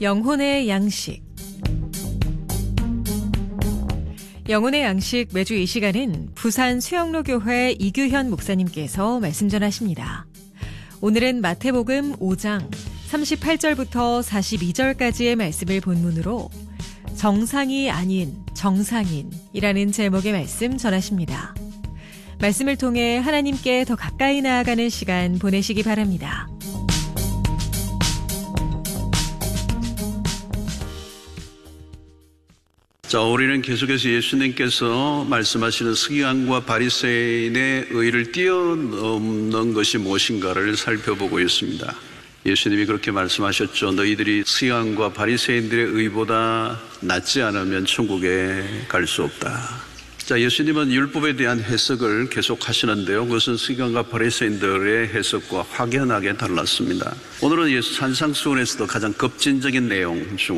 영혼의 양식. 영혼의 양식 매주 이 시간은 부산 수영로교회 이규현 목사님께서 말씀 전하십니다. 오늘은 마태복음 5장 38절부터 42절까지의 말씀을 본문으로 정상이 아닌 정상인이라는 제목의 말씀 전하십니다. 말씀을 통해 하나님께 더 가까이 나아가는 시간 보내시기 바랍니다. 자, 우리는 계속해서 예수님께서 말씀하시는 서기관과 바리새인의 의를 뛰어넘는 것이 무엇인가를 살펴보고 있습니다. 예수님이 그렇게 말씀하셨죠. 너희들이 서기관과 바리새인들의 의보다 낫지 않으면 천국에 갈 수 없다. 자, 예수님은 율법에 대한 해석을 계속 하시는데요. 그것은 서기관과 바리새인들의 해석과 확연하게 달랐습니다. 오늘은 예수 산상수훈에서도 가장 급진적인 내용 중